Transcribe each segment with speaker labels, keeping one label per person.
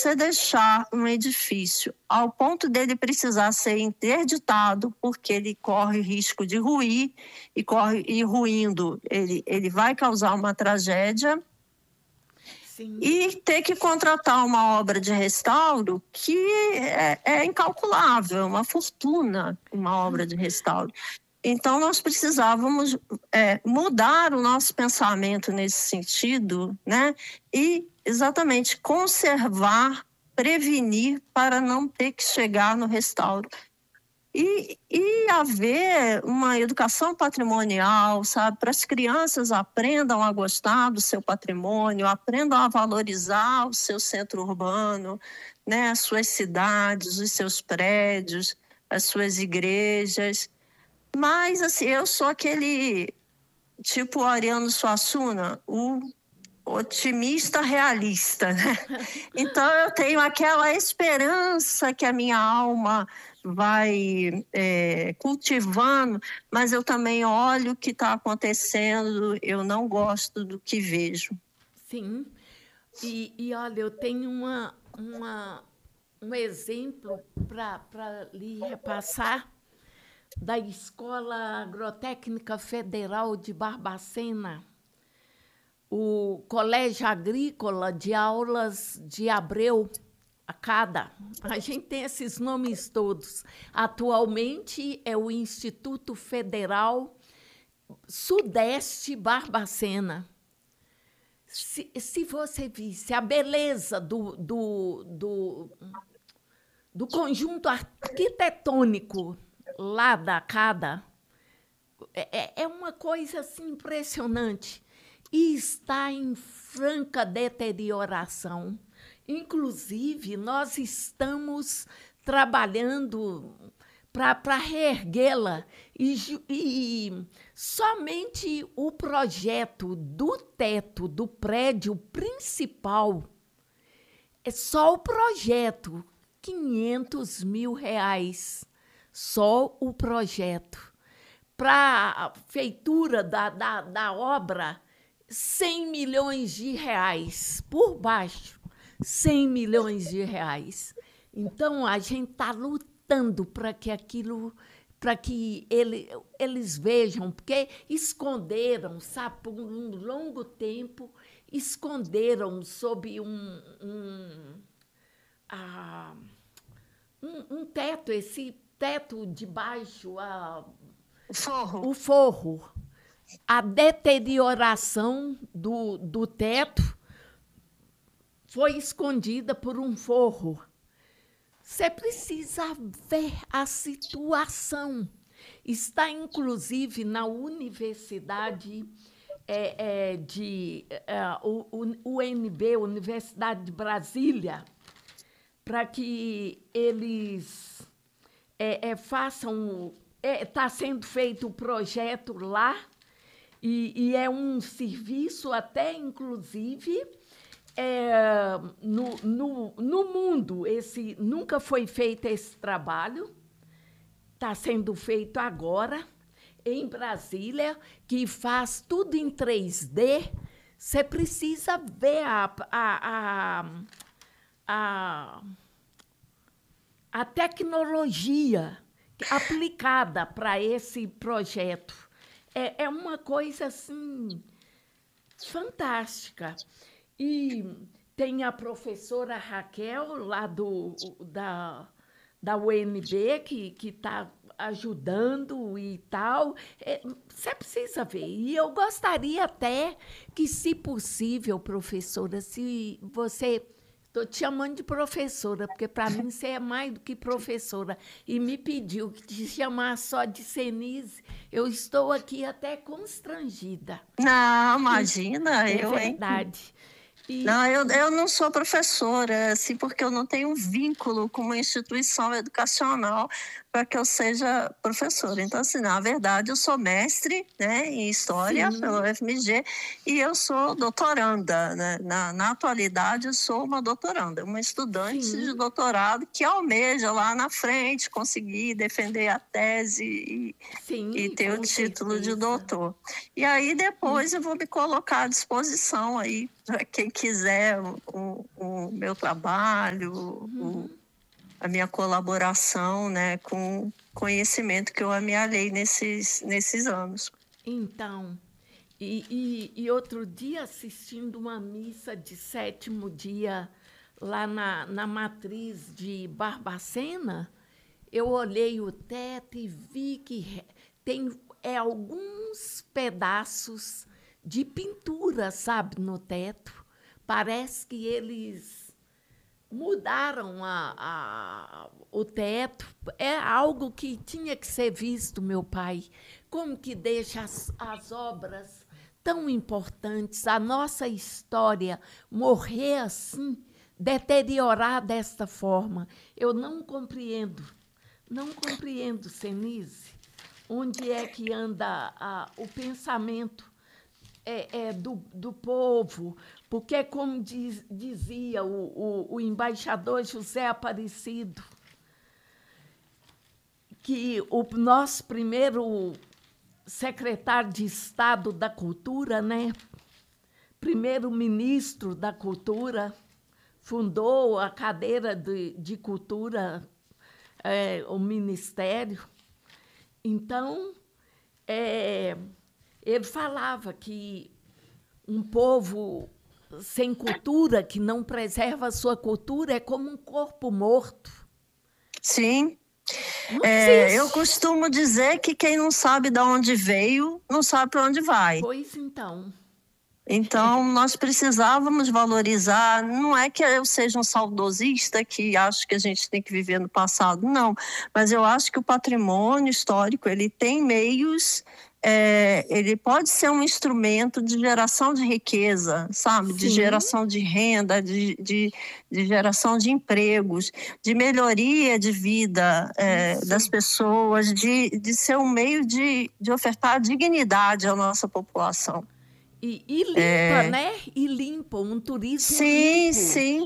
Speaker 1: você deixar um edifício ao ponto dele precisar ser interditado, porque ele corre risco de ruir, e ruindo, ele vai causar uma tragédia.
Speaker 2: Sim.
Speaker 1: E ter que contratar uma obra de restauro que é incalculável, uma fortuna, uma obra de restauro. Então, nós precisávamos mudar o nosso pensamento nesse sentido, né? E, exatamente, conservar, prevenir para não ter que chegar no restauro. E haver uma educação patrimonial, sabe? Para as crianças aprendam a gostar do seu patrimônio, aprendam a valorizar o seu centro urbano, né? As suas cidades, os seus prédios, as suas igrejas. Mas, assim, eu sou aquele tipo Ariano Suassuna, o otimista realista, né? Então, eu tenho aquela esperança que a minha alma vai cultivando, mas eu também olho o que está acontecendo, eu não gosto do que vejo.
Speaker 2: Sim. E olha, eu tenho um exemplo para lhe repassar da Escola Agrotécnica Federal de Barbacena, o Colégio Agrícola de Aulas de Abreu, a gente tem esses nomes todos. Atualmente é o Instituto Federal Sudeste Barbacena. Se você visse a beleza do conjunto arquitetônico lá da CADA, é uma coisa assim, impressionante. E está em franca deterioração. Inclusive, nós estamos trabalhando para reerguê-la e somente o projeto do teto do prédio principal, é só o projeto, R$500 mil, só o projeto. Para a feitura da obra, R$100 milhões por baixo. R$100 milhões. Então, a gente está lutando para que aquilo, para que eles vejam, porque esconderam, sabe, por um longo tempo, esconderam sob um teto, esse teto de baixo, o forro, a deterioração do teto foi escondida por um forro. Você precisa ver a situação. Está, inclusive, na Universidade UNB, Universidade de Brasília, para que eles façam... Está sendo feito o projeto lá, e é um serviço até, inclusive... no mundo, nunca foi feito esse trabalho, está sendo feito agora, em Brasília, que faz tudo em 3D. Você precisa ver a tecnologia aplicada para esse projeto. É uma coisa assim fantástica. E tem a professora Raquel, lá da UNB, que está ajudando e tal. Você precisa ver. E eu gostaria até que, se possível, professora, se você... Estou te chamando de professora, porque, para mim, você é mais do que professora. E me pediu que te chamasse só de Senise. Eu estou aqui até constrangida.
Speaker 1: Não, imagina,
Speaker 2: é verdade.
Speaker 1: Não, eu não sou professora, assim, porque eu não tenho um vínculo com uma instituição educacional, para que eu seja professora. Então, assim, na verdade, eu sou mestre, né, em História pela UFMG e eu sou doutoranda, né? Na atualidade, eu sou uma doutoranda, uma estudante de doutorado que almeja lá na frente conseguir defender a tese e ter o título de doutor. E aí, depois, eu vou me colocar à disposição aí para quem quiser o meu trabalho, a minha colaboração, né, com o conhecimento que eu amealhei nesses anos.
Speaker 2: Então, e outro dia, assistindo uma missa de 7º dia lá na matriz de Barbacena, eu olhei o teto e vi que tem alguns pedaços de pintura, sabe, no teto. Parece que eles mudaram o teto. É algo que tinha que ser visto, meu pai. Como que deixa as obras tão importantes, a nossa história, morrer assim, deteriorar desta forma? Eu não compreendo. Não compreendo, Senise, onde é que anda o pensamento do povo, porque, como dizia o embaixador José Aparecido, que o nosso primeiro secretário de Estado da Cultura, né, primeiro-ministro da Cultura, fundou a cadeira de Cultura, o Ministério. Então, ele falava que um povo sem cultura, que não preserva a sua cultura, é como um corpo morto.
Speaker 1: Sim.
Speaker 2: Não existe.
Speaker 1: Eu costumo dizer que quem não sabe de onde veio, não sabe para onde vai.
Speaker 2: Pois então.
Speaker 1: Então, nós precisávamos valorizar. Não é que eu seja um saudosista que acho que a gente tem que viver no passado, não. Mas eu acho que o patrimônio histórico ele tem meios. Ele pode ser um instrumento de geração de riqueza, sabe? De geração de renda, de geração de empregos, de melhoria de vida das pessoas, de ser um meio de ofertar dignidade à nossa população.
Speaker 2: E limpa, né? E limpa, um turismo
Speaker 1: limpo.
Speaker 2: Sim.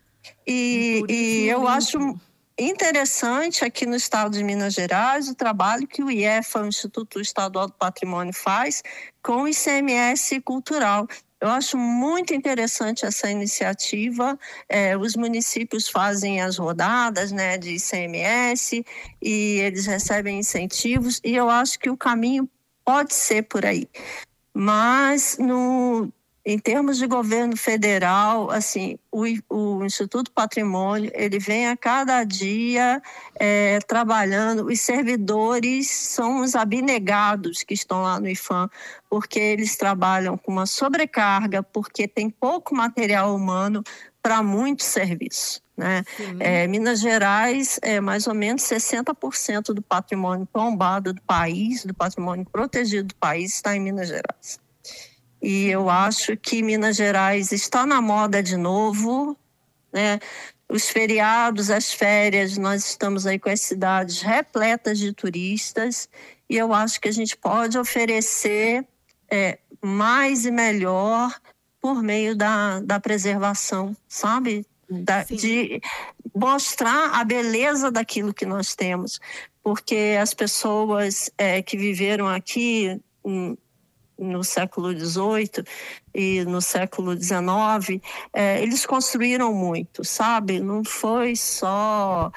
Speaker 1: E eu acho interessante aqui no estado de Minas Gerais o trabalho que o IEFA, o Instituto Estadual do Patrimônio, faz com o ICMS cultural. Eu acho muito interessante essa iniciativa. Os municípios fazem as rodadas, né, de ICMS e eles recebem incentivos e eu acho que o caminho pode ser por aí. Mas, em termos de governo federal, assim, o Instituto Patrimônio, ele vem a cada dia trabalhando. Os servidores são os abnegados que estão lá no IPHAN, porque eles trabalham com uma sobrecarga, porque tem pouco material humano para muito serviço. Né? Minas Gerais, mais ou menos 60% do patrimônio tombado do país, do patrimônio protegido do país, está em Minas Gerais. E eu acho que Minas Gerais está na moda de novo, né? Os feriados, as férias, nós estamos aí com as cidades repletas de turistas e eu acho que a gente pode oferecer mais e melhor por meio da preservação, sabe? De mostrar a beleza daquilo que nós temos, porque as pessoas que viveram aqui no século XVIII e no século XIX, eles construíram muito, sabe? Não foi só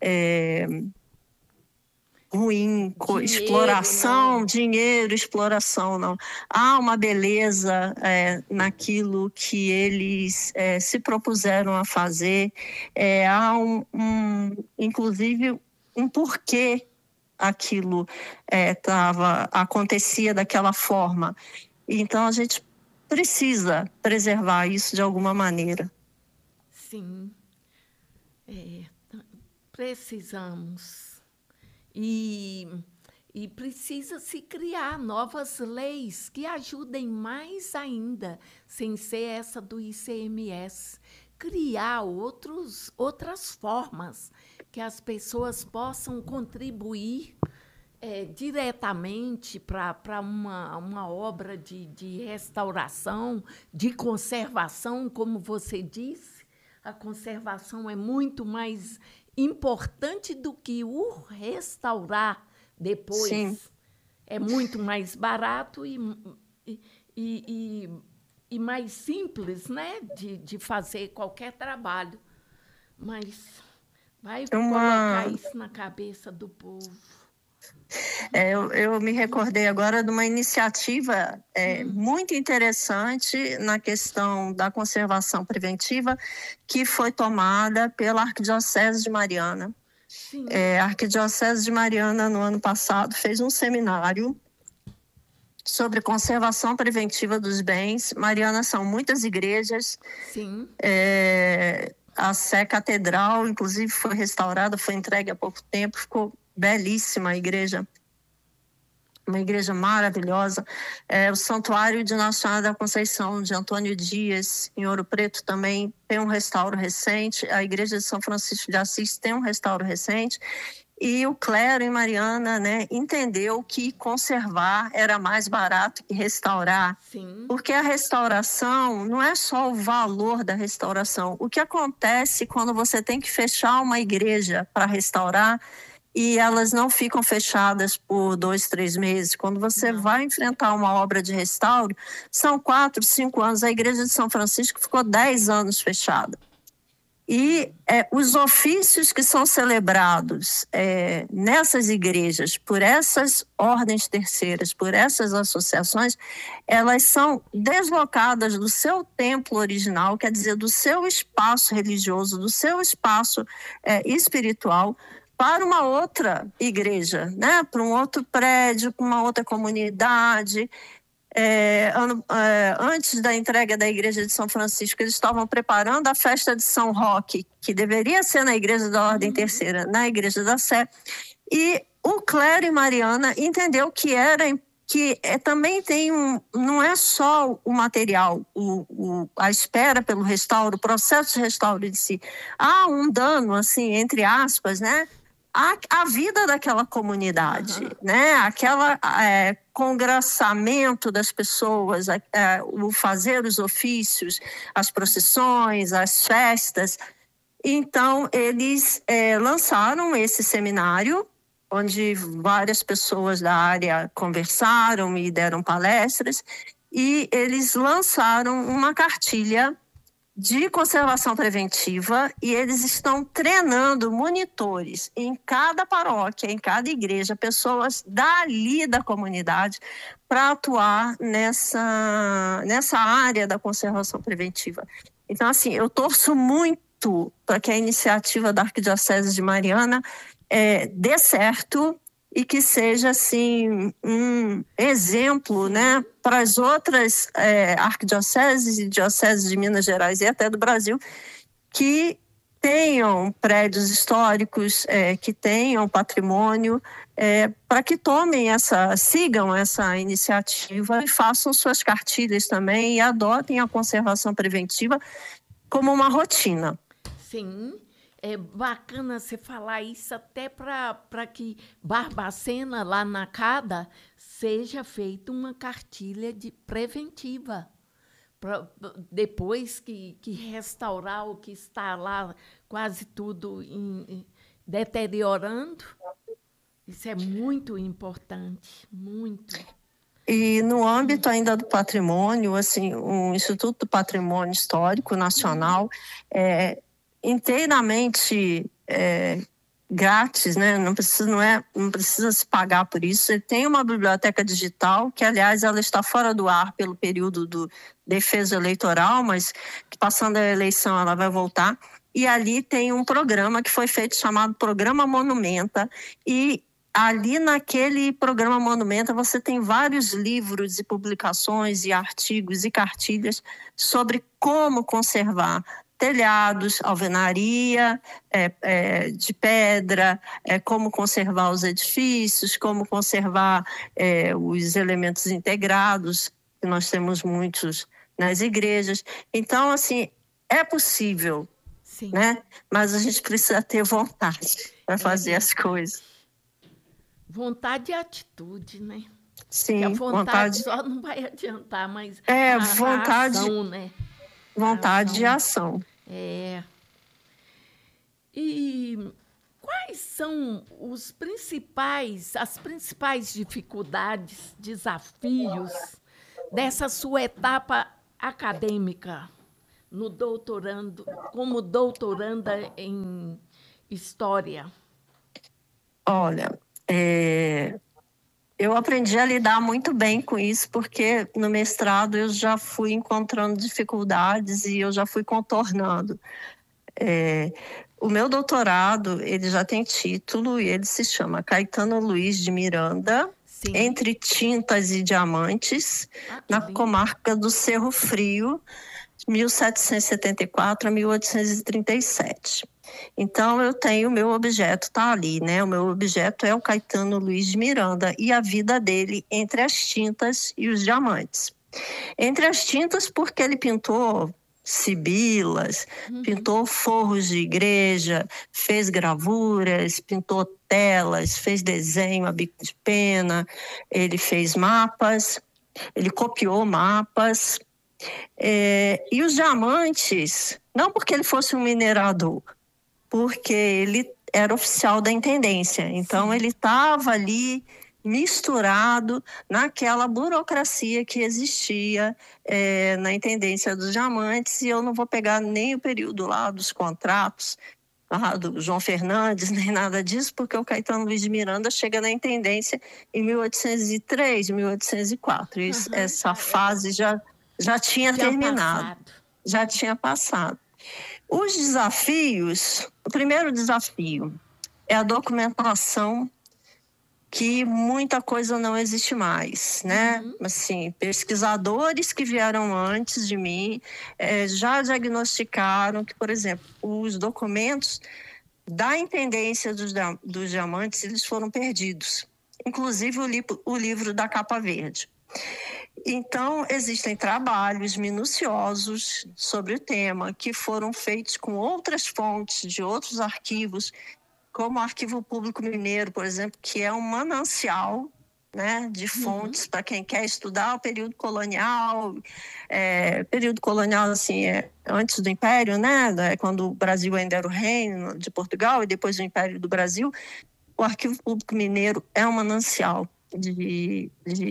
Speaker 1: ruim, exploração, não. Dinheiro, exploração, não. Há uma beleza naquilo que eles se propuseram a fazer, há inclusive um porquê aquilo acontecia daquela forma. Então, a gente precisa preservar isso de alguma maneira.
Speaker 2: Sim, precisamos. E precisa se criar novas leis que ajudem mais ainda, sem ser essa do ICMS. criar outras formas que as pessoas possam contribuir diretamente para uma obra de restauração, de conservação, como você disse. A conservação é muito mais importante do que o restaurar depois.
Speaker 1: Sim.
Speaker 2: É muito mais barato e mais simples, né, de fazer qualquer trabalho. Mas vai colocar isso na cabeça do povo.
Speaker 1: Eu me recordei agora de uma iniciativa muito interessante na questão da conservação preventiva que foi tomada pela Arquidiocese de Mariana. A Arquidiocese de Mariana, no ano passado, fez um seminário sobre conservação preventiva dos bens. Mariana são muitas igrejas.
Speaker 2: Sim.
Speaker 1: A Sé Catedral, inclusive, foi restaurada, foi entregue há pouco tempo, ficou belíssima a igreja, uma igreja maravilhosa. O Santuário de Nossa Senhora da Conceição de Antônio Dias, em Ouro Preto, também tem um restauro recente. A igreja de São Francisco de Assis tem um restauro recente. E o clero em Mariana, né, entendeu que conservar era mais barato que restaurar.
Speaker 2: Sim.
Speaker 1: Porque a restauração não é só o valor da restauração. O que acontece quando você tem que fechar uma igreja para restaurar e elas não ficam fechadas por 2, 3 meses. Quando você vai enfrentar uma obra de restauro, são 4, 5 anos. A igreja de São Francisco ficou 10 anos fechada. E os ofícios que são celebrados nessas igrejas, por essas ordens terceiras, por essas associações, elas são deslocadas do seu templo original, quer dizer, do seu espaço religioso, do seu espaço espiritual, para uma outra igreja, né? Para um outro prédio, para uma outra comunidade. Antes da entrega da igreja de São Francisco, eles estavam preparando a festa de São Roque, que deveria ser na igreja da Ordem Terceira, na igreja da Sé. E o clero em Mariana entendeu que também tem não é só o material, a espera pelo restauro, o processo de restauro em si. Há um dano, assim, entre aspas, né? A vida daquela comunidade, né? Aquela congraçamento das pessoas, o fazer os ofícios, as procissões, as festas. Então, eles lançaram esse seminário, onde várias pessoas da área conversaram e deram palestras, e eles lançaram uma cartilha de conservação preventiva e eles estão treinando monitores em cada paróquia, em cada igreja, pessoas dali da comunidade para atuar nessa área da conservação preventiva. Então, assim, eu torço muito para que a iniciativa da Arquidiocese de Mariana dê certo e que seja, assim, um exemplo, né, para as outras arquidioceses e dioceses de Minas Gerais e até do Brasil, que tenham prédios históricos, que tenham patrimônio, para que sigam essa iniciativa e façam suas cartilhas também e adotem a conservação preventiva como uma rotina.
Speaker 2: Sim. É bacana você falar isso até para que Barbacena, lá na CADA, seja feita uma cartilha preventiva. Depois que restaurar o que está lá, quase tudo deteriorando. Isso é muito importante, muito.
Speaker 1: E no âmbito ainda do patrimônio, assim, o Instituto do Patrimônio Histórico Nacional inteiramente grátis, né? Não precisa se pagar por isso. Ele tem uma biblioteca digital, que, aliás, ela está fora do ar pelo período do defeso eleitoral, mas que, passando a eleição, ela vai voltar. E ali tem um programa que foi feito chamado Programa Monumenta, e ali naquele programa Monumenta você tem vários livros e publicações e artigos e cartilhas sobre como conservar telhados, alvenaria de pedra, como conservar os edifícios, como conservar os elementos integrados, que nós temos muitos nas igrejas. Então, assim, é possível,
Speaker 2: Sim.
Speaker 1: né? Mas a gente precisa ter vontade para fazer as coisas.
Speaker 2: Vontade e atitude, né?
Speaker 1: Sim,
Speaker 2: que a vontade só não vai adiantar, mas a ação, né?
Speaker 1: Vontade e ação.
Speaker 2: E quais são as principais dificuldades, desafios dessa sua etapa acadêmica no doutorando, como doutoranda em História?
Speaker 1: Olha, eu aprendi a lidar muito bem com isso, porque no mestrado eu já fui encontrando dificuldades e eu já fui contornando. O meu doutorado, ele já tem título e ele se chama Caetano Luiz de Miranda,
Speaker 2: Sim.
Speaker 1: Entre Tintas e Diamantes, na comarca do Cerro Frio, 1774 a 1837. Então, eu tenho o meu objeto, tá ali, né? O meu objeto é o Caetano Luiz de Miranda e a vida dele entre as tintas e os diamantes. Entre as tintas, porque ele pintou sibilas, pintou forros de igreja, fez gravuras, pintou telas, fez desenho a bico de pena, ele fez mapas, ele copiou mapas. E os diamantes, não porque ele fosse um minerador, porque ele era oficial da intendência. Então, ele estava ali misturado naquela burocracia que existia na intendência dos diamantes. E eu não vou pegar nem o período lá dos contratos, lá do João Fernandes, nem nada disso, porque o Caetano Luiz de Miranda chega na intendência em 1803, 1804. Essa fase já tinha terminado. Já tinha passado. Os desafios, o primeiro desafio é a documentação, que muita coisa não existe mais, né? Assim, pesquisadores que vieram antes de mim já diagnosticaram que, por exemplo, os documentos da intendência dos diamantes, eles foram perdidos. Inclusive o livro da capa verde. Então, existem trabalhos minuciosos sobre o tema que foram feitos com outras fontes, de outros arquivos, como o Arquivo Público Mineiro, por exemplo, que é um manancial, né, de fontes para quem quer estudar o período colonial. Período colonial, assim, antes do Império, né, quando o Brasil ainda era o reino de Portugal e depois o Império do Brasil. O Arquivo Público Mineiro é um manancial de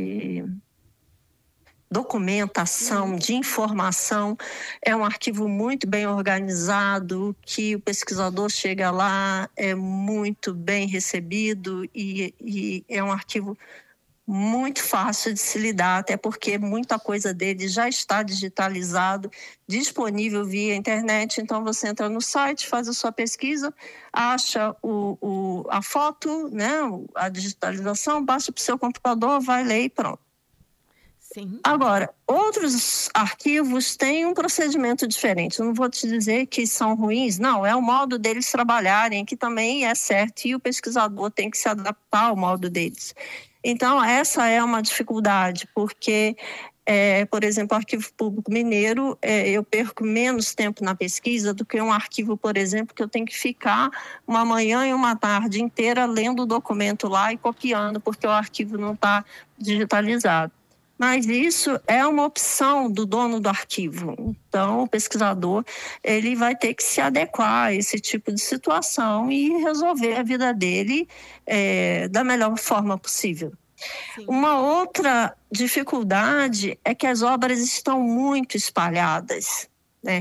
Speaker 1: documentação, de informação. É um arquivo muito bem organizado, que o pesquisador chega lá, é muito bem recebido e é um arquivo muito fácil de se lidar, até porque muita coisa dele já está digitalizado, disponível via internet. Então, você entra no site, faz a sua pesquisa, acha a foto, né, a digitalização, baixa para o seu computador, vai ler e pronto.
Speaker 2: Sim.
Speaker 1: Agora, outros arquivos têm um procedimento diferente. Eu não vou te dizer que são ruins, não. É o modo deles trabalharem, que também é certo, e o pesquisador tem que se adaptar ao modo deles. Então, essa é uma dificuldade, porque, por exemplo, o Arquivo Público Mineiro, eu perco menos tempo na pesquisa do que um arquivo, por exemplo, que eu tenho que ficar uma manhã e uma tarde inteira lendo o documento lá e copiando, porque o arquivo não está digitalizado. Mas isso é uma opção do dono do arquivo. Então, o pesquisador ele vai ter que se adequar a esse tipo de situação e resolver a vida dele da melhor forma possível. Sim. Uma outra dificuldade é que as obras estão muito espalhadas, né?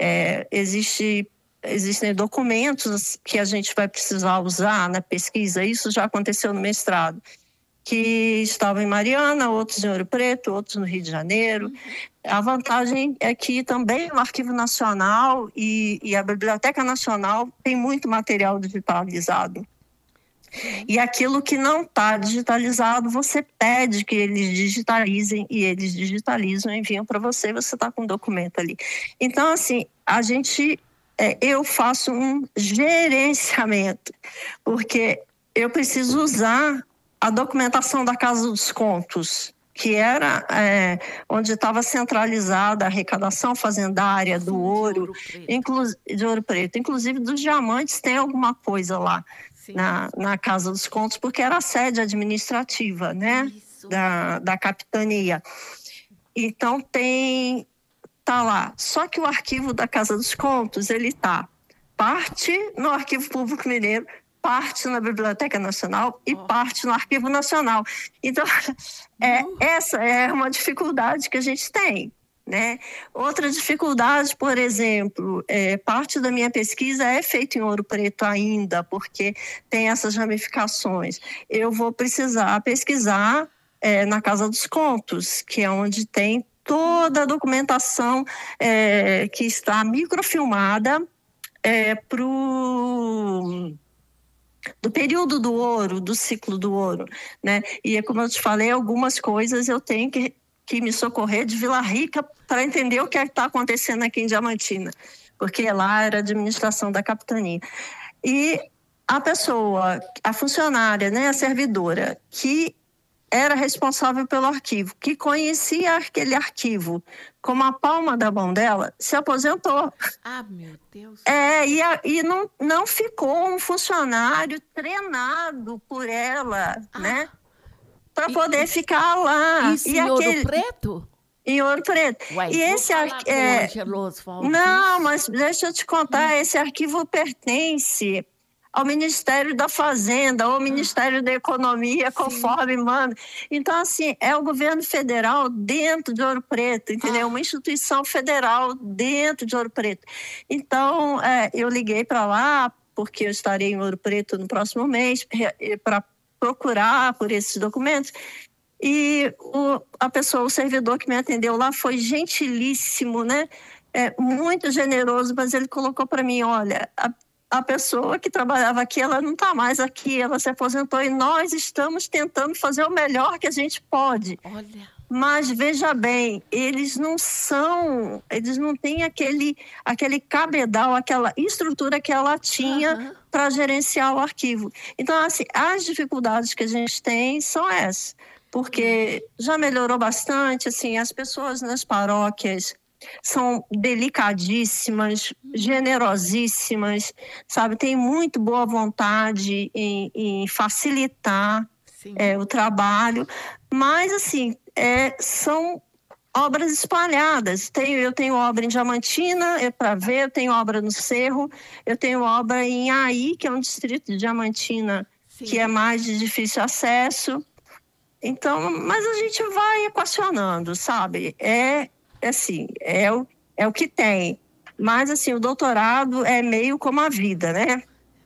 Speaker 1: Existem documentos que a gente vai precisar usar na pesquisa. Isso já aconteceu no mestrado, que estavam em Mariana, outros em Ouro Preto, outros no Rio de Janeiro. A vantagem é que também o Arquivo Nacional e a Biblioteca Nacional tem muito material digitalizado. E aquilo que não está digitalizado, você pede que eles digitalizem, e eles digitalizam e enviam para você, você está com o documento ali. Então, assim, eu faço um gerenciamento, porque eu preciso usar a documentação da Casa dos Contos que era onde estava centralizada a arrecadação fazendária do ouro, de Ouro Preto. Inclusive, dos diamantes tem alguma coisa lá na Casa dos Contos, porque era a sede administrativa, né, da capitania. Então, tá lá. Só que o arquivo da Casa dos Contos, ele está parte no Arquivo Público Mineiro, parte na Biblioteca Nacional e parte no Arquivo Nacional. Então, essa é uma dificuldade que a gente tem, né? Outra dificuldade, por exemplo, parte da minha pesquisa é feita em Ouro Preto ainda, porque tem essas ramificações. Eu vou precisar pesquisar na Casa dos Contos, que é onde tem toda a documentação que está microfilmada do período do ouro, do ciclo do ouro, né? E como eu te falei, algumas coisas eu tenho que me socorrer de Vila Rica para entender o que está acontecendo aqui em Diamantina, porque lá era a administração da capitania. E a pessoa, a funcionária, né, a servidora, que era responsável pelo arquivo, que conhecia aquele arquivo como a palma da mão dela, se aposentou.
Speaker 2: Ah, meu Deus.
Speaker 1: E não ficou um funcionário treinado por ela, né? Para poder ficar lá.
Speaker 2: Isso em Ouro Preto?
Speaker 1: Em Ouro Preto.
Speaker 2: Uai, e esse arquivo...
Speaker 1: Não, mas deixa eu te contar, esse arquivo pertence ao Ministério da Fazenda, ao Ministério da Economia, conforme manda. Então, assim, é o governo federal dentro de Ouro Preto, entendeu? Uma instituição federal dentro de Ouro Preto. Então, eu liguei para lá, porque eu estarei em Ouro Preto no próximo mês, para procurar por esses documentos. E o servidor que me atendeu lá foi gentilíssimo, né? Muito generoso, mas ele colocou para mim, olha, a pessoa que trabalhava aqui, ela não está mais aqui, ela se aposentou e nós estamos tentando fazer o melhor que a gente pode.
Speaker 2: Olha.
Speaker 1: Mas, veja bem, eles não têm aquele cabedal, aquela estrutura que ela tinha para gerenciar o arquivo. Então, assim, as dificuldades que a gente tem são essas, porque já melhorou bastante, assim, as pessoas nas paróquias são delicadíssimas, generosíssimas, sabe? Tem muito boa vontade em facilitar o trabalho, mas, assim, são obras espalhadas. Eu tenho obra em Diamantina, para ver, eu tenho obra no Cerro, eu tenho obra em Aí, que é um distrito de Diamantina, que é mais de difícil acesso. Então, mas a gente vai equacionando, sabe? Assim, é o que tem. Mas, assim, o doutorado é meio como a vida, né?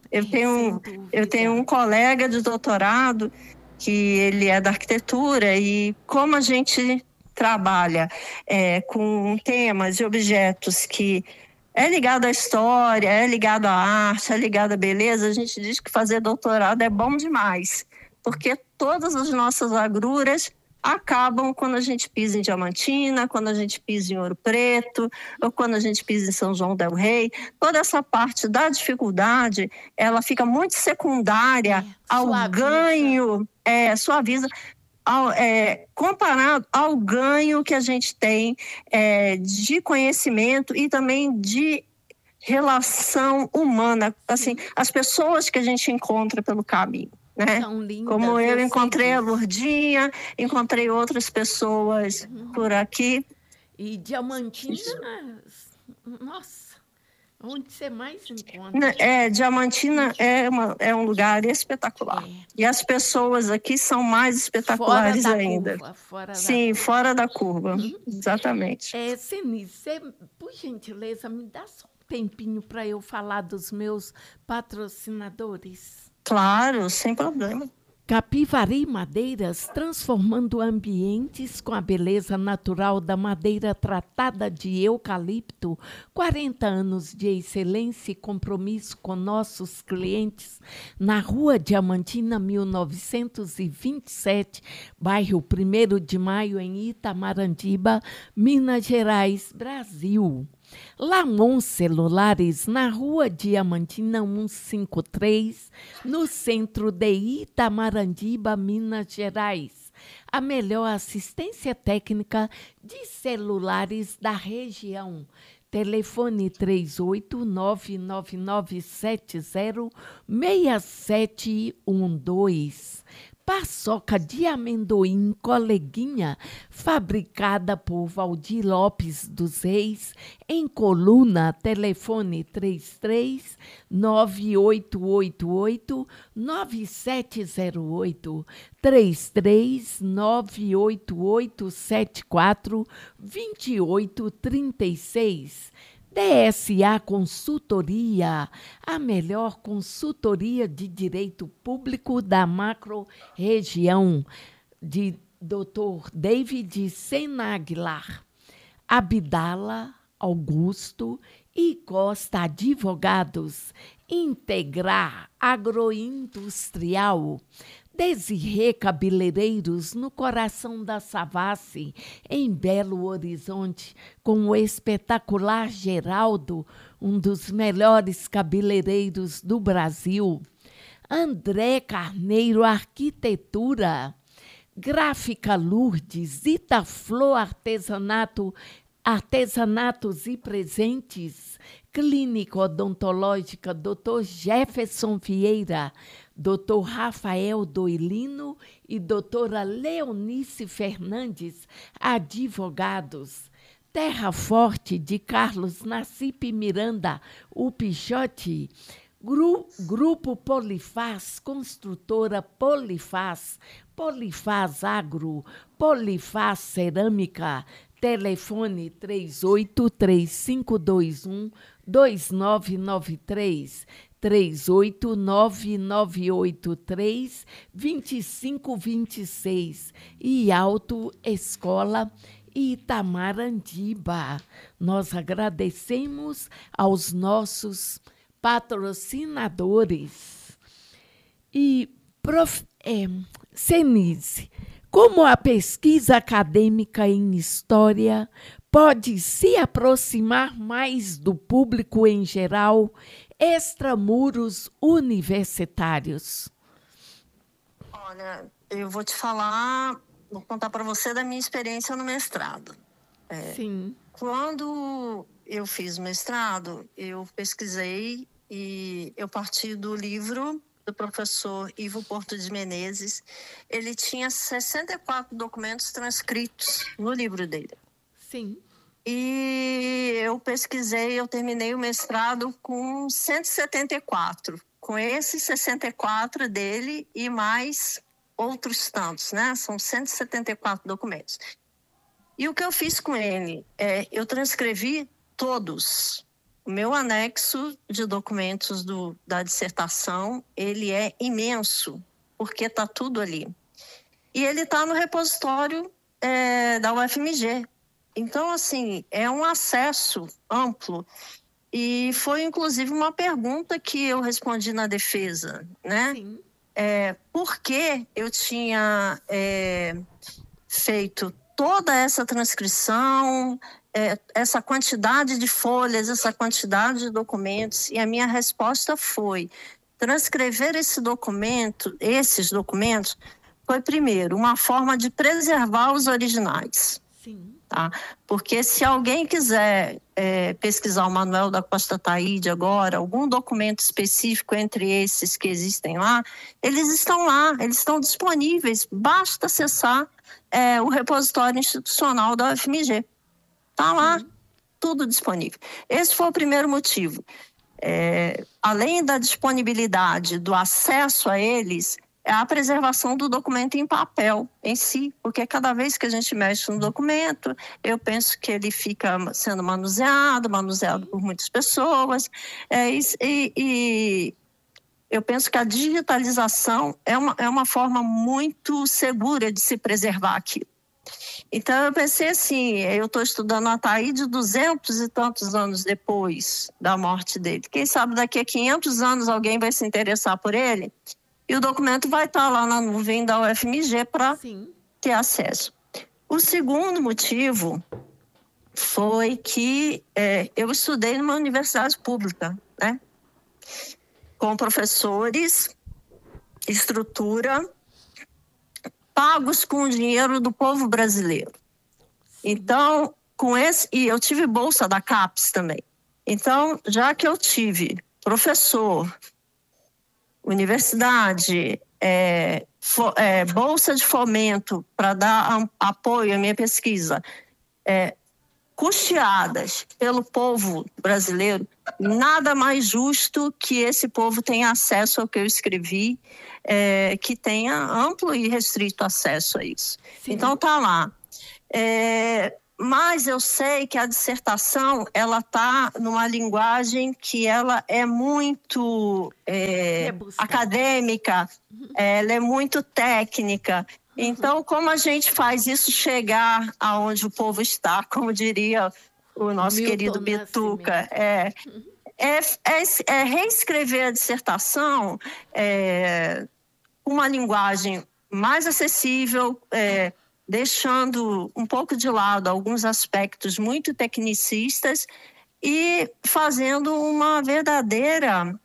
Speaker 1: Eu tenho um colega de doutorado que ele é da arquitetura e como a gente trabalha com temas e objetos que é ligado à história, é ligado à arte, é ligado à beleza, a gente diz que fazer doutorado é bom demais, porque todas as nossas agruras acabam quando a gente pisa em Diamantina, quando a gente pisa em Ouro Preto, ou quando a gente pisa em São João del Rei. Toda essa parte da dificuldade, ela fica muito secundária ao ganho, suaviza, comparado ao ganho que a gente tem de conhecimento e também de relação humana, assim, as pessoas que a gente encontra pelo caminho. Né?
Speaker 2: Lindas,
Speaker 1: como eu encontrei a Lourdinha, encontrei outras pessoas por aqui.
Speaker 2: E Diamantina, nossa, onde você mais encontra?
Speaker 1: Diamantina é um lugar espetacular. E as pessoas aqui são mais espetaculares ainda. Fora da curva, exatamente.
Speaker 2: Ceni, você, por gentileza, me dá só um tempinho para eu falar dos meus patrocinadores?
Speaker 1: Claro, sem problema.
Speaker 2: Capivari Madeiras, transformando ambientes com a beleza natural da madeira tratada de eucalipto. 40 anos de excelência e compromisso com nossos clientes. Na Rua Diamantina, 1927, bairro 1º de Maio, em Itamarandiba, Minas Gerais, Brasil. Lamon Celulares, na Rua Diamantina 153, no centro de Itamarandiba, Minas Gerais. a melhor assistência técnica de celulares da região. Telefone 3899706712. Paçoca de amendoim Coleguinha, fabricada por Valdir Lopes dos Reis, em Coluna, telefone 33-9888-9708, 33-98874-2836. DSA Consultoria, a melhor consultoria de direito público da macro-região, de Dr. David Sena Aguilar. Abdala Augusto e Costa Advogados. Integrar Agroindustrial. Desirê Cabeleireiros, no coração da Savassi, em Belo Horizonte, com o espetacular Geraldo, um dos melhores cabeleireiros do Brasil. André Carneiro Arquitetura. Gráfica Lourdes, Itaflor Artesanatos e Presentes. Clínica Odontológica Dr. Jefferson Vieira, Dr. Rafael Doilino e doutora Leonice Fernandes, advogados. Terra Forte, de Carlos Nassip Miranda, o Pichote. Grupo Polifaz, construtora Polifaz, Polifaz Agro, Polifaz Cerâmica. Telefone 383521-2993, 38993-2526 e Autoescola Itamarandiba. Nós agradecemos aos nossos patrocinadores. E, Senise, como a pesquisa acadêmica em história pode se aproximar mais do público em geral, extramuros universitários?
Speaker 1: Olha, eu vou contar para você da minha experiência no mestrado.
Speaker 2: Sim.
Speaker 1: Quando eu fiz o mestrado, eu pesquisei e eu parti do livro do professor Ivo Porto de Menezes. Ele tinha 64 documentos transcritos no livro dele.
Speaker 2: Sim.
Speaker 1: E eu terminei o mestrado com 174, com esses 64 dele e mais outros tantos, né? São 174 documentos. E o que eu fiz com ele? Eu transcrevi todos. O meu anexo de documentos da dissertação, ele é imenso, porque está tudo ali. E ele está no repositório da UFMG. Então, assim, é um acesso amplo. E foi, inclusive, uma pergunta que eu respondi na defesa, né?
Speaker 2: Sim.
Speaker 1: Por que eu tinha feito toda essa transcrição, essa quantidade de folhas, essa quantidade de documentos, e a minha resposta foi: transcrever esses documentos foi, primeiro, uma forma de preservar os originais.
Speaker 2: Sim.
Speaker 1: Tá? Porque se alguém quiser pesquisar o Manuel da Costa Taide agora, algum documento específico entre esses que existem lá, eles estão lá, eles estão disponíveis, basta acessar o repositório institucional da UFMG. Está lá, tudo disponível. Esse foi o primeiro motivo. Além da disponibilidade do acesso a eles, é a preservação do documento em papel em si, porque cada vez que a gente mexe no documento, eu penso que ele fica sendo manuseado por muitas pessoas, e eu penso que a digitalização é uma forma muito segura de se preservar aquilo. Então, eu pensei assim, eu estou estudando a Taide 200 e tantos anos depois da morte dele. Quem sabe daqui a 500 anos alguém vai se interessar por ele e o documento vai estar lá na nuvem da UFMG para ter acesso. O segundo motivo foi que eu estudei numa universidade pública, né? Com professores, estrutura, pagos com o dinheiro do povo brasileiro. Então, e eu tive bolsa da CAPES também. Então, já que eu tive professor, universidade, bolsa de fomento para dar apoio à minha pesquisa, custeadas pelo povo brasileiro, nada mais justo que esse povo tenha acesso ao que eu escrevi, que tenha amplo e restrito acesso a isso. Sim. Então, está lá. Mas eu sei que a dissertação ela está numa linguagem que ela é muito acadêmica, ela é muito técnica. Então, como a gente faz isso chegar aonde o povo está, como diria o nosso Milton querido Bituca, reescrever a dissertação com uma linguagem mais acessível, deixando um pouco de lado alguns aspectos muito tecnicistas e fazendo um verdadeiro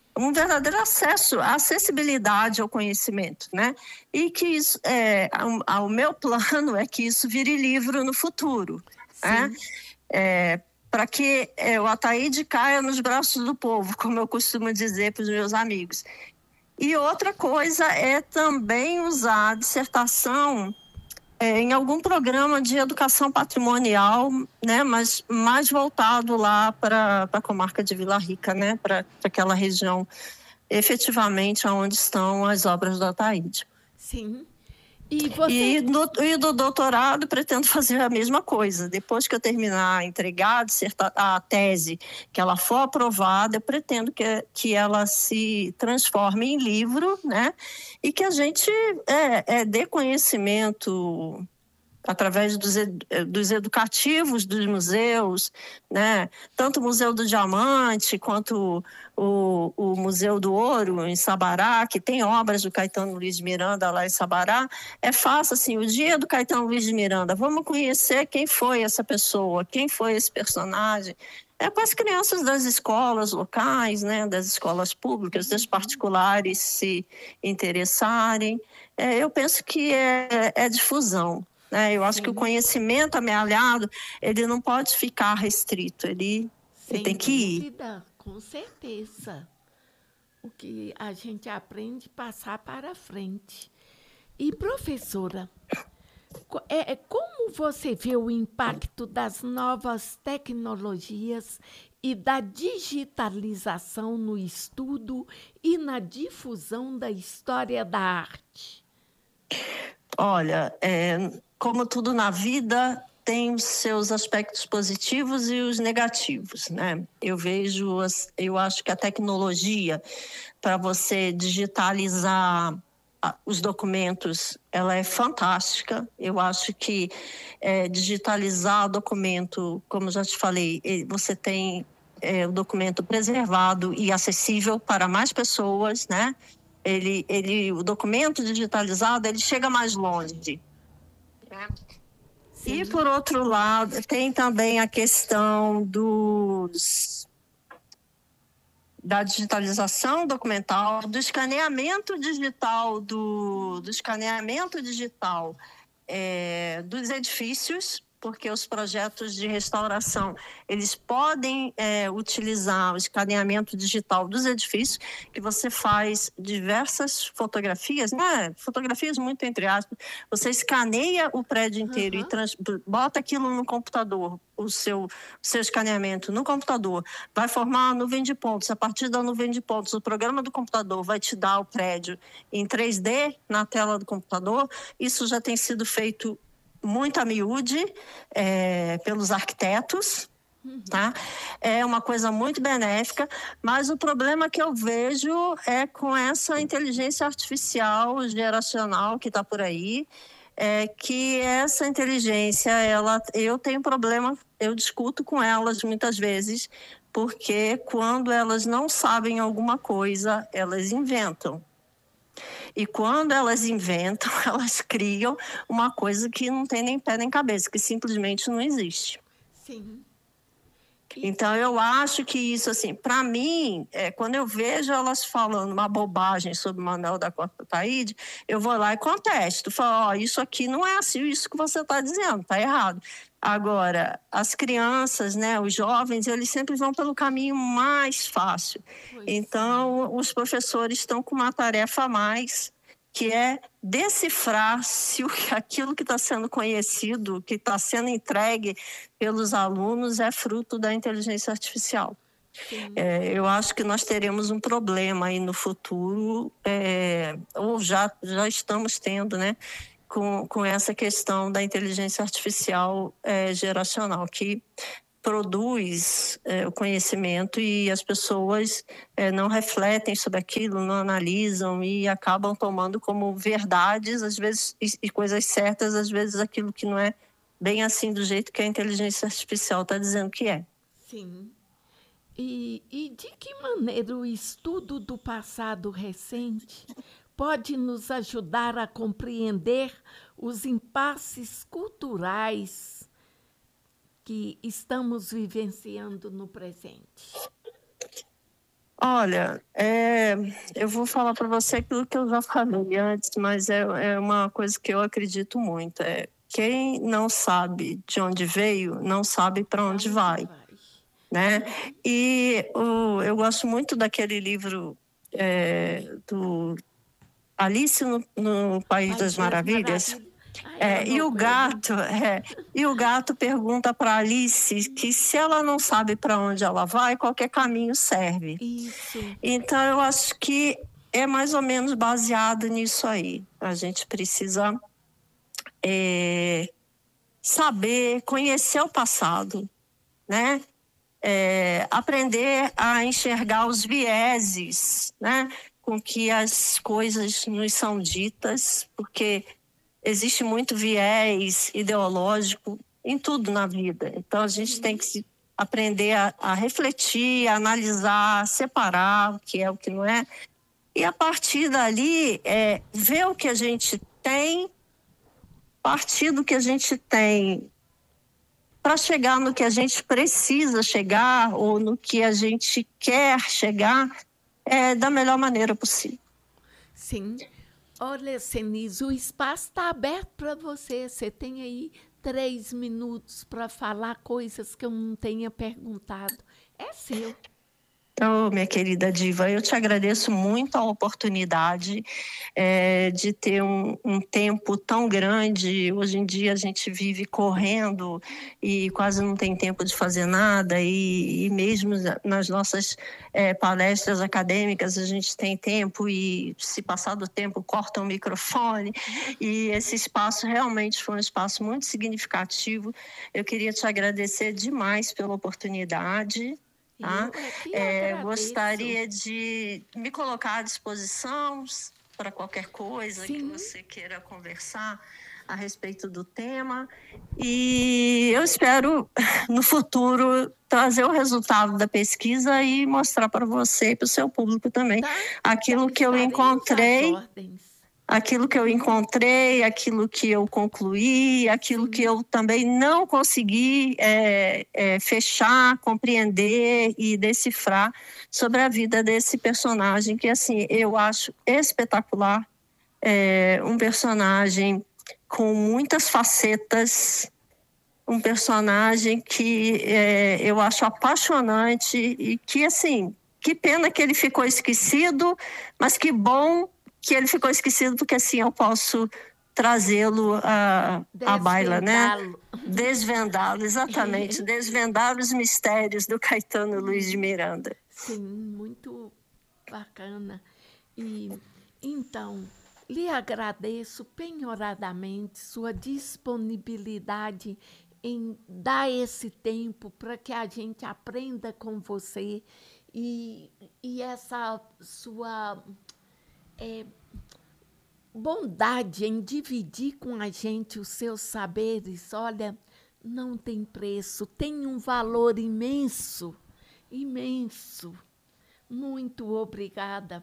Speaker 1: acesso, acessibilidade ao conhecimento, né? E que isso, o meu plano é que isso vire livro no futuro, né? Para que o Ataíde caia nos braços do povo, como eu costumo dizer para os meus amigos. E outra coisa é também usar a dissertação em algum programa de educação patrimonial, né, mas mais voltado lá para a comarca de Vila Rica, né, para aquela região efetivamente onde estão as obras do Ataíde.
Speaker 2: Sim. E
Speaker 1: do doutorado pretendo fazer a mesma coisa. Depois que eu terminar, entregar a tese, que ela for aprovada, eu pretendo que ela se transforme em livro, né? E que a gente dê conhecimento através dos educativos dos museus, né? Tanto o Museu do Diamante quanto o Museu do Ouro, em Sabará, que tem obras do Caetano Luiz de Miranda lá em Sabará. É fácil, assim, o dia do Caetano Luiz de Miranda, vamos conhecer quem foi essa pessoa, quem foi esse personagem. Com as crianças das escolas locais, né? Das escolas públicas, das particulares se interessarem. Eu penso que é difusão. Eu acho que o conhecimento amealhado, ele não pode ficar restrito, ele tem que ir.
Speaker 2: Com certeza. O que a gente aprende passar para frente. E, professora, como você vê o impacto das novas tecnologias e da digitalização no estudo e na difusão da história da arte?
Speaker 1: Olha, como tudo na vida, tem os seus aspectos positivos e os negativos, né? Eu acho que a tecnologia para você digitalizar os documentos, ela é fantástica. Eu acho que digitalizar documento, como já te falei, você tem o documento preservado e acessível para mais pessoas, né? O documento digitalizado, ele chega mais longe. Né? E, por outro lado, tem também a questão da digitalização documental, do escaneamento digital, dos edifícios, porque os projetos de restauração, eles podem utilizar o escaneamento digital dos edifícios, que você faz diversas fotografias, né? Fotografias muito entre aspas, você escaneia o prédio inteiro e bota aquilo no computador, o seu escaneamento no computador, vai formar uma nuvem de pontos. A partir da nuvem de pontos, o programa do computador vai te dar o prédio em 3D na tela do computador. Isso já tem sido feito muito a miúde pelos arquitetos, tá? É uma coisa muito benéfica, mas o problema que eu vejo é com essa inteligência artificial geracional que está por aí, que essa inteligência, eu tenho problema, eu discuto com elas muitas vezes, porque quando elas não sabem alguma coisa, elas inventam. E quando elas inventam, elas criam uma coisa que não tem nem pé nem cabeça, que simplesmente não existe.
Speaker 2: Sim.
Speaker 1: Então, eu acho que isso, assim, para mim, quando eu vejo elas falando uma bobagem sobre o Manuel da Costa Ataíde, eu vou lá e contesto. Falo, isso aqui não é assim, isso que você está dizendo, está errado. Agora, as crianças, né, os jovens, eles sempre vão pelo caminho mais fácil. Então, os professores estão com uma tarefa a mais, que é decifrar se aquilo que está sendo conhecido, que está sendo entregue pelos alunos, é fruto da inteligência artificial. Eu acho que nós teremos um problema aí no futuro, ou já estamos tendo, né, com essa questão da inteligência artificial geracional, que produz o conhecimento e as pessoas não refletem sobre aquilo, não analisam e acabam tomando como verdades, às vezes, e coisas certas, às vezes aquilo que não é bem assim do jeito que a inteligência artificial está dizendo que é.
Speaker 2: Sim. E de que maneira o estudo do passado recente pode nos ajudar a compreender os impasses culturais que estamos vivenciando no presente?
Speaker 1: Olha, eu vou falar para você aquilo que eu já falei antes, mas é uma coisa que eu acredito muito. Quem não sabe de onde veio, não sabe para onde vai. Né? E eu gosto muito daquele livro do Alice no País das Maravilhas. E o gato pergunta para Alice que se ela não sabe para onde ela vai, qualquer caminho serve.
Speaker 2: Isso.
Speaker 1: Então eu acho que é mais ou menos baseado nisso aí. A gente precisa saber, conhecer o passado, né? Aprender a enxergar os vieses, né, com que as coisas nos são ditas, porque existe muito viés ideológico em tudo na vida. Então, a gente tem que aprender a refletir, a analisar, separar o que é o que não é. E, a partir dali, ver o que a gente tem, partir do que a gente tem, para chegar no que a gente precisa chegar ou no que a gente quer chegar da melhor maneira possível.
Speaker 2: Sim. Olha, Senise, o espaço está aberto para você. Você tem aí 3 minutos para falar coisas que eu não tenha perguntado. É seu.
Speaker 1: Oh, minha querida Diva, eu te agradeço muito a oportunidade de ter um tempo tão grande. Hoje em dia a gente vive correndo e quase não tem tempo de fazer nada, e mesmo nas nossas palestras acadêmicas a gente tem tempo e, se passar do tempo, corta o microfone. E esse espaço realmente foi um espaço muito significativo. Eu queria te agradecer demais pela oportunidade. Tá? Gostaria de me colocar à disposição para qualquer coisa que você queira conversar a respeito do tema. E eu espero, no futuro, trazer o resultado da pesquisa e mostrar para você e para o seu público também aquilo que eu encontrei. Aquilo que eu encontrei, aquilo que eu concluí, aquilo que eu também não consegui fechar, compreender e decifrar sobre a vida desse personagem, que, assim, eu acho espetacular. Um personagem com muitas facetas, um personagem que eu acho apaixonante e que, assim, que pena que ele ficou esquecido, mas que bom que ele ficou esquecido, porque assim eu posso trazê-lo à baila, né? Desvendá-lo, exatamente. Desvendar os mistérios do Caetano Luiz de Miranda.
Speaker 2: Sim, muito bacana. E então, lhe agradeço penhoradamente sua disponibilidade em dar esse tempo para que a gente aprenda com você e essa sua bondade em dividir com a gente os seus saberes, olha, não tem preço, tem um valor imenso, imenso. Muito obrigada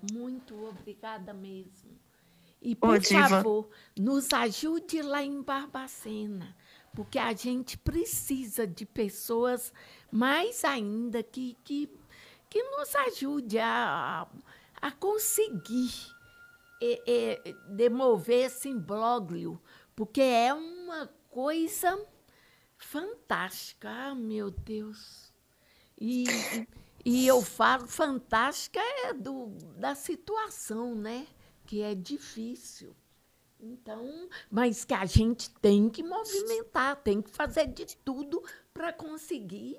Speaker 2: mesmo. E, por favor, nos ajude lá em Barbacena, porque a gente precisa de pessoas mais ainda que nos ajude a conseguir demover esse imbróglio, porque é uma coisa fantástica. Ah, meu Deus! E eu falo fantástica da situação, né? Que é difícil. Então, mas que a gente tem que movimentar, tem que fazer de tudo para conseguir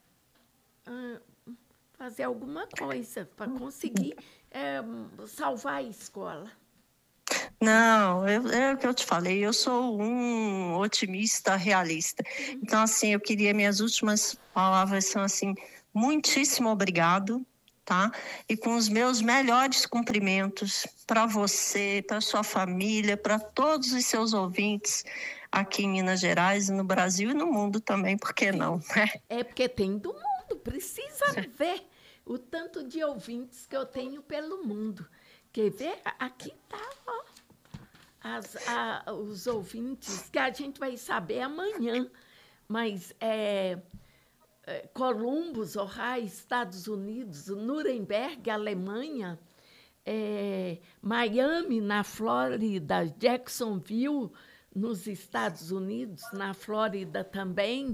Speaker 2: fazer alguma coisa, para conseguir salvar a escola.
Speaker 1: Não, é o que eu te falei, eu sou um otimista realista. Então, assim, eu queria, minhas últimas palavras são assim, muitíssimo obrigado, tá? E com os meus melhores cumprimentos para você, para sua família, para todos os seus ouvintes aqui em Minas Gerais, no Brasil e no mundo também, por que não? Né?
Speaker 2: É porque tem do mundo, precisa ver o tanto de ouvintes que eu tenho pelo mundo. Quer ver? Aqui está, ó, os ouvintes, que a gente vai saber amanhã, mas Columbus, Ohio, Estados Unidos, Nuremberg, Alemanha, Miami, na Flórida, Jacksonville, nos Estados Unidos, na Flórida também,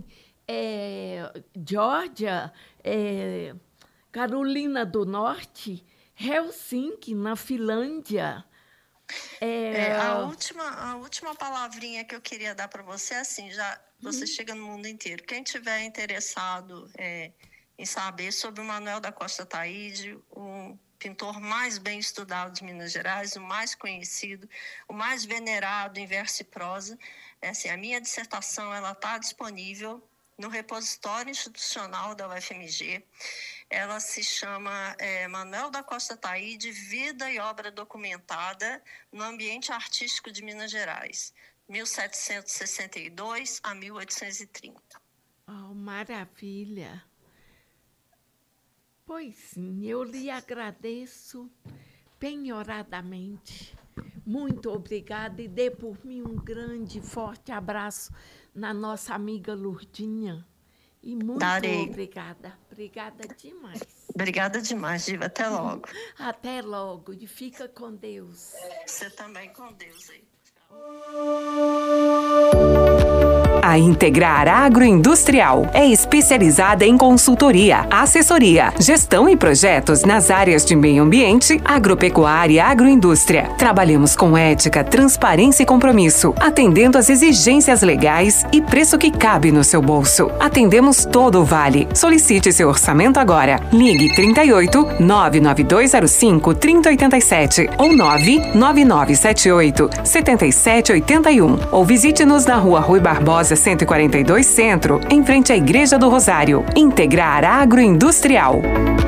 Speaker 2: Geórgia, Carolina do Norte, Helsinki, na Finlândia.
Speaker 1: A última palavrinha que eu queria dar para você é assim, já você chega no mundo inteiro. Quem tiver interessado em saber sobre o Manuel da Costa Taide, o pintor mais bem estudado de Minas Gerais, o mais conhecido, o mais venerado em verso e prosa, assim, a minha dissertação ela está disponível no repositório institucional da UFMG. Ela se chama Manuel da Costa Taide, Vida e Obra Documentada no Ambiente Artístico de Minas Gerais, 1762 a 1830.
Speaker 2: Oh, maravilha! Pois sim, eu lhe agradeço penhoradamente. Muito obrigada e dê por mim um grande, forte abraço na nossa amiga Lourdinha. E muito obrigada. Obrigada demais.
Speaker 1: Obrigada demais, Diva. Até logo.
Speaker 2: Até logo. E fica com Deus.
Speaker 1: Você também com Deus aí.
Speaker 3: A Integrar Agroindustrial é especializada em consultoria, assessoria, gestão e projetos nas áreas de meio ambiente, agropecuária e agroindústria. Trabalhamos com ética, transparência e compromisso, atendendo às exigências legais e preço que cabe no seu bolso. Atendemos todo o Vale. Solicite seu orçamento agora. Ligue 38 99205 3087 ou 99978 7781 ou visite-nos na Rua Rui Barbosa 142 Centro, em frente à Igreja do Rosário. Integrar Agroindustrial.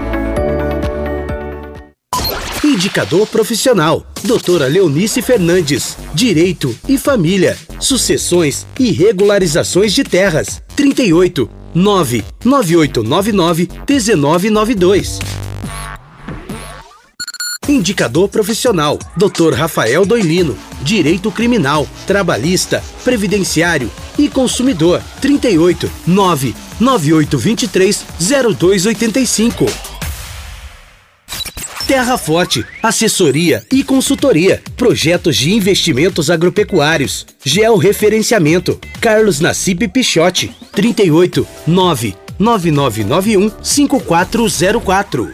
Speaker 4: Indicador profissional. Doutora Leonice Fernandes. Direito e Família. Sucessões e regularizações de terras. 38 99899 1992. Indicador profissional, Dr. Rafael Doilino, Direito Criminal, Trabalhista, Previdenciário e Consumidor, 38 99823 0285. Terra Forte, assessoria e consultoria, projetos de investimentos agropecuários, georreferenciamento, Carlos Nassib Pichotti, 38 99991 5404.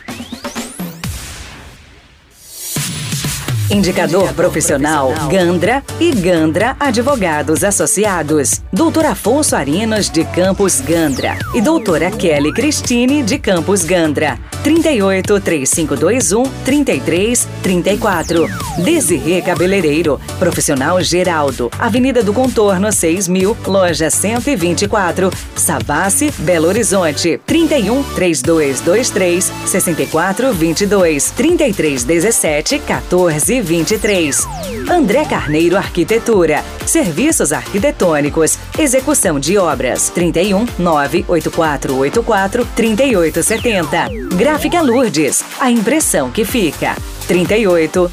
Speaker 3: Indicador profissional Gandra e Gandra Advogados Associados. Doutor Afonso Arinos de Campos Gandra e doutora Kelly Cristine de Campos Gandra. 38 3521 3334. Desirê Cabeleireiro, Profissional Geraldo, Avenida do Contorno 6000, Loja 124, Savassi, Belo Horizonte. 31 3223 6422 3317 1423. André Carneiro Arquitetura, Serviços Arquitetônicos, Execução de Obras. 31 98484 3870. Gráfica Lourdes, a impressão que fica. 38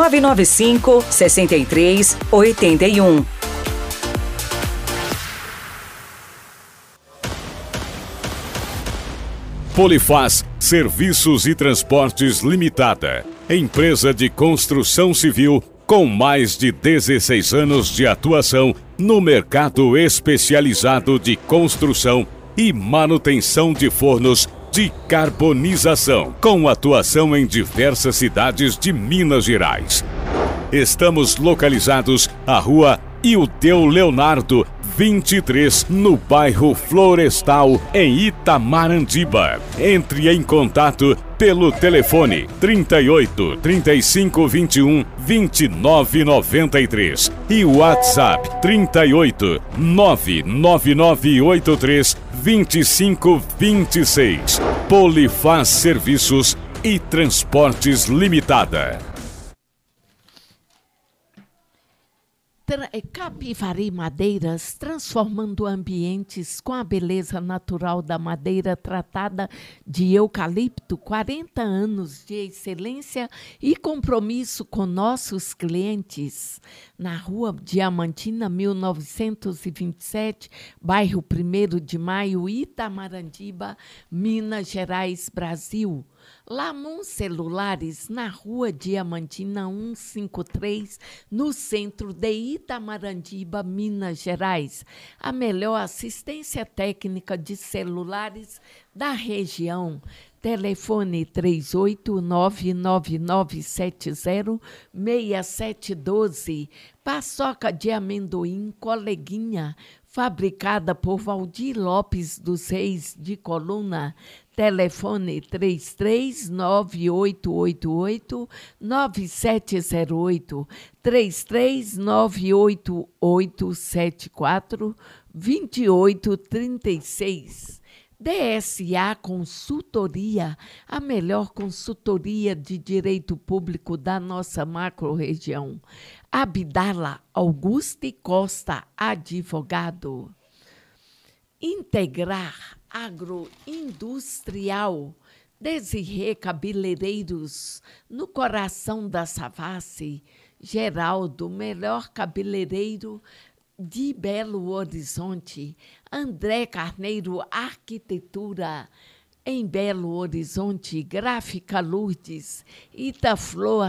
Speaker 3: 8995 6381.
Speaker 5: Polifaz Serviços e Transportes Limitada, empresa de construção civil com mais de 16 anos de atuação no mercado especializado de construção e manutenção de fornos de carbonização, com atuação em diversas cidades de Minas Gerais. Estamos localizados à Rua Ildeu Leonardo, 23, no bairro Florestal, em Itamarandiba. Entre em contato pelo telefone 38 35 21 29 93 e o WhatsApp 38 99983 25 26. Polifaz Serviços e Transportes Limitada.
Speaker 2: Capivari Madeiras, transformando ambientes com a beleza natural da madeira tratada de eucalipto, 40 anos de excelência e compromisso com nossos clientes. Na Rua Diamantina, 1927, bairro 1º de Maio, Itamarandiba, Minas Gerais, Brasil. Lamon Celulares, na Rua Diamantina 153, no centro de Itamarandiba, Minas Gerais. A melhor assistência técnica de celulares da região. Telefone 38999706712. Paçoca de amendoim Coleguinha, fabricada por Valdir Lopes dos Reis de Coluna. Telefone 339888-9708, 339874-2836. DSA Consultoria, a melhor consultoria de direito público da nossa macro-região. Abdala Augusto Costa, advogado. Integrar Agroindustrial, Desirê Cabeleireiros, no coração da Savassi. Geraldo, melhor cabeleireiro de Belo Horizonte. André Carneiro, Arquitetura, em Belo Horizonte. Gráfica Lourdes, Itaflor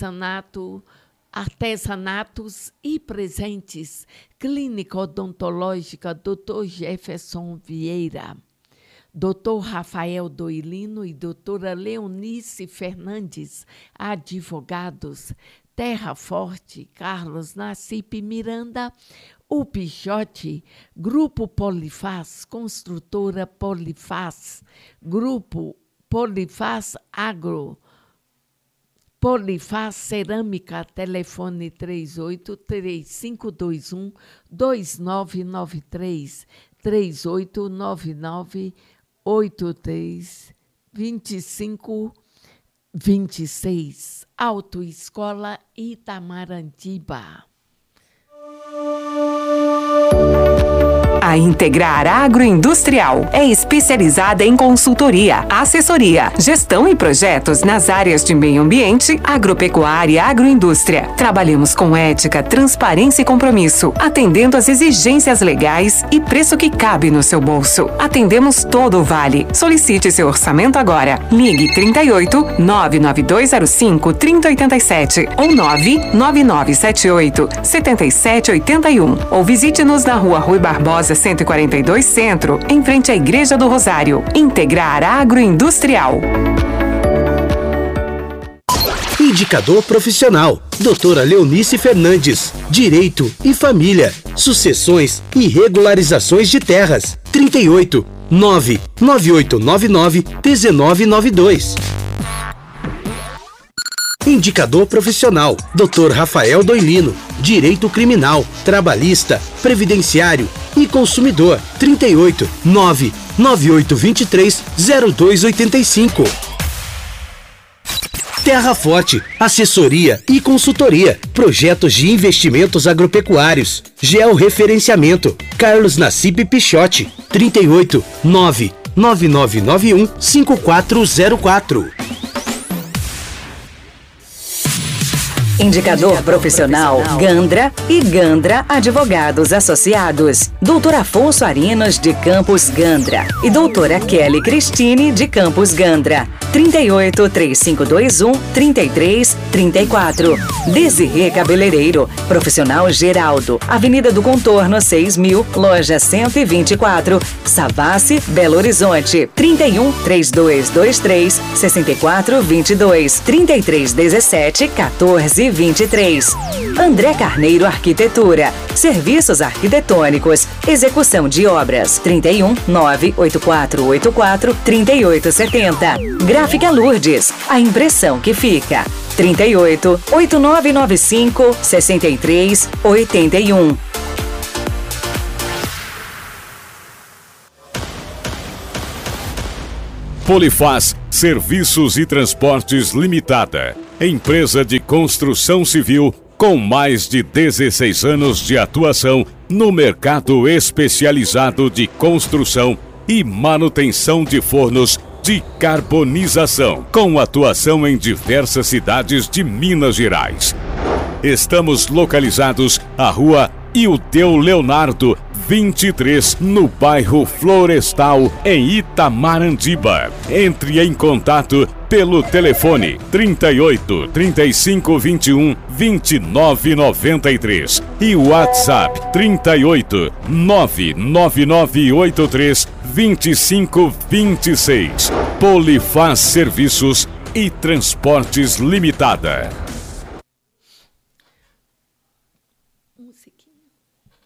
Speaker 2: Artesanatos e Presentes. Clínica Odontológica Dr. Jefferson Vieira. Dr. Rafael Doilino e doutora Leonice Fernandes, advogados. Terra Forte, Carlos Nassip Miranda, o Pichote, Grupo Polifaz, Construtora Polifaz, Grupo Polifaz Agro, Polifaz Cerâmica, telefone 383521-2993, 3899-832526, Autoescola Itamarandiba.
Speaker 3: A Integrar Agroindustrial é especializada em consultoria, assessoria, gestão e projetos nas áreas de meio ambiente, agropecuária e agroindústria. Trabalhamos com ética, transparência e compromisso, atendendo às exigências legais e preço que cabe no seu bolso. Atendemos todo o Vale. Solicite seu orçamento agora. Ligue 38 99205 3087 ou 99978 7781 ou visite-nos na Rua Rui Barbosa 142 Centro, em frente à Igreja do Rosário. Integrar Agroindustrial.
Speaker 4: Indicador profissional. Doutora Leonice Fernandes. Direito e Família. Sucessões e regularizações de terras. 38 99899 1992. Indicador profissional, Dr. Rafael Doilino, Direito Criminal, Trabalhista, Previdenciário e Consumidor, 38 99823 0285. Terra Forte, assessoria e consultoria, projetos de investimentos agropecuários, georreferenciamento, Carlos Nassip Pichote, 38 99991 5404.
Speaker 3: Indicador profissional Gandra e Gandra Advogados Associados. Doutor Afonso Arinos de Campos Gandra e doutora Kelly Cristine de Campos Gandra. 38 3521 3334. Desirê Cabeleireiro, Profissional Geraldo, Avenida do Contorno 6000, Loja 124, Savassi, Belo Horizonte. 31 3223 6422 3317 1423. André Carneiro Arquitetura, Serviços Arquitetônicos, Execução de Obras. 31 98484 3870. Gráfica Lourdes, a impressão que fica. 38 8995 6381.
Speaker 5: Polifaz Serviços e Transportes Limitada. Empresa de construção civil com mais de 16 anos de atuação no mercado especializado de construção e manutenção de fornos de carbonização, com atuação em diversas cidades de Minas Gerais. Estamos localizados à Rua Ildeu Leonardo, 23, no bairro Florestal, em Itamarandiba. Entre em contato pelo telefone 38 35 21 29 93 e WhatsApp 38 99983 25 26. Polifaz Serviços e Transportes Limitada.